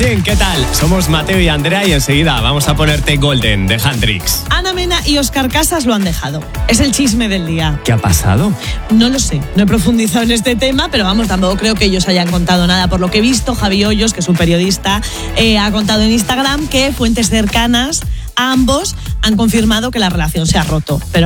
Bien, ¿qué tal? Somos Mateo y Andrea y enseguida vamos a ponerte Golden de Handrix. Ana Mena y Óscar Casas lo han dejado. Es el chisme del día. ¿Qué ha pasado? No lo sé, no he profundizado en este tema, pero vamos, tampoco creo que ellos hayan contado nada. Por lo que he visto, Javi Hoyos, que es un periodista, ha contado en Instagram que fuentes cercanas a ambos han confirmado que la relación se ha roto. Pero